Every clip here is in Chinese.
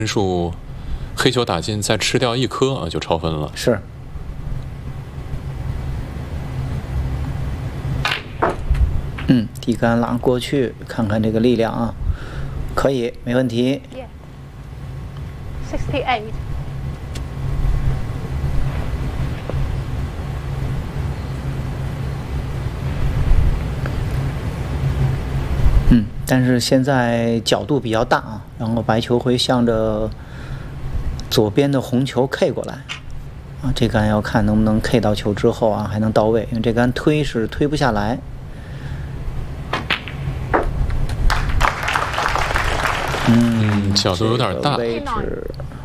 分数，黑球打进，再吃掉一颗啊，就超分了。 是。底杆拉过去，看看这个力量啊，可以，没问题。 68。 但是现在角度比较大啊，然后白球会向着左边的红球 K 过来啊，这杆要看能不能 K 到球之后啊，还能到位，因为这杆推是推不下来。 角度有点大。 位置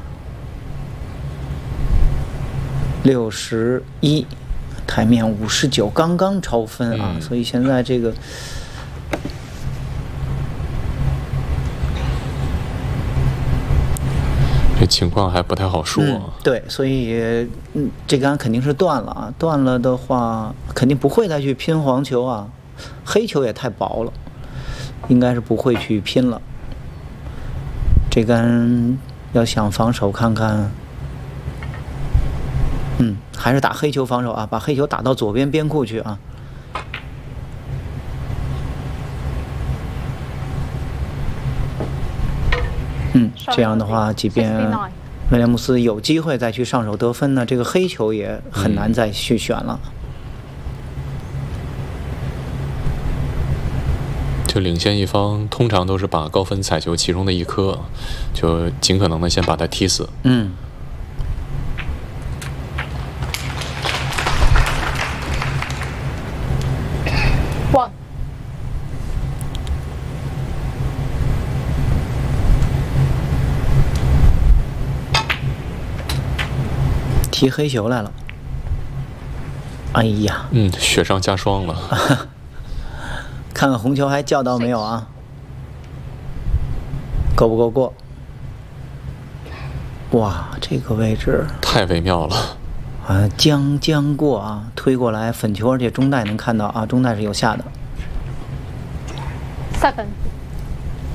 61，台面59，刚刚超分啊，所以现在这个。 这情况还不太好说。 对，所以这杆肯定是断了啊，断了的话肯定不会再去拼黄球啊，黑球也太薄了，应该是不会去拼了。这杆要想防守看看，还是打黑球防守啊，把黑球打到左边边库去啊。这样的话，即便威廉姆斯有机会再去上手得分呢，这个黑球也很难再去选了。 就领先一方通常都是把高分彩球其中的一颗，就尽可能的先把它踢死。 踢黑球来了，哎呀， 雪上加霜了。 看看红球还叫到没有啊？够不够过？哇，这个位置太微妙了啊！将过啊，推过来粉球，而且中带能看到啊，中带是有下的。 7。